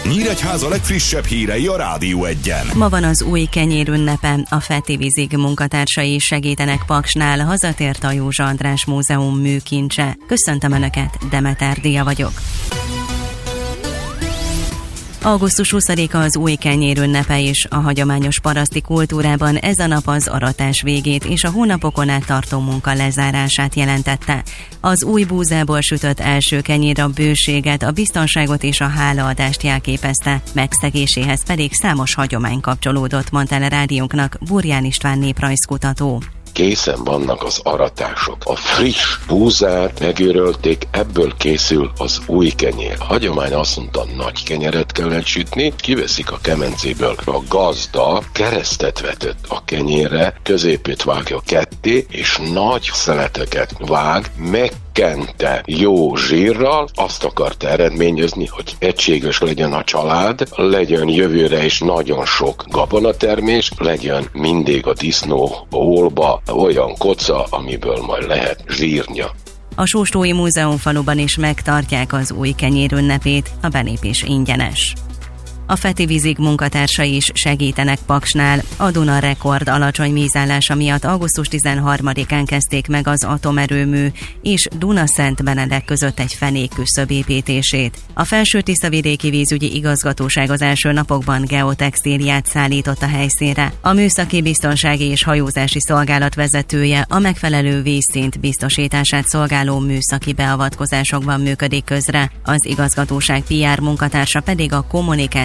Nyíregyháza legfrissebb hírei a Rádió Egyen. Ma van az új kenyér ünnepe, a Fettivizig munkatársai is segítenek Paksnál, hazatért a Józsa András Múzeum műkincse. Köszöntöm Önöket, Demeter Dia vagyok. Augusztus 20-a az új kenyér ünnepe is. A hagyományos paraszti kultúrában ez a nap az aratás végét és a hónapokon át tartó munka lezárását jelentette. Az új búzából sütött első kenyér a bőséget, a biztonságot és a hálaadást jelképezte, megszegéséhez pedig számos hagyomány kapcsolódott, mondta el a rádiónknak Burján István néprajzkutató. Készen vannak az aratások. A friss búzát megőrölték, ebből készül az új kenyér. Hagyomány azt mondta, nagy kenyeret kellett sütni, kiveszik a kemencéből. A gazda keresztet vetett a kenyérre, középét vágja ketté, és nagy szeleteket vág, megkente jó zsírral, azt akarta eredményezni, hogy egységes legyen a család, legyen jövőre is nagyon sok gabonatermés, legyen mindig a disznó ólba olyan koca, amiből majd lehet zsírnya. A Sóstói Múzeumfaluban is megtartják az új kenyér ünnepét, a belépés ingyenes. A Fettivizig munkatársai is segítenek Paksnál. A Duna rekord alacsony vízállása miatt augusztus 13-án kezdték meg az atomerőmű és Duna-Szent Benedek között egy fenékküszöb építését. A Felső-Tiszavidéki Vízügyi Igazgatóság az első napokban geotextíliát szállított a helyszínre. A Műszaki Biztonsági és Hajózási Szolgálat vezetője a megfelelő vízszint biztosítását szolgáló műszaki beavatkozásokban működik közre. Az igazgatóság PR munkatársa pedig a kommunikáció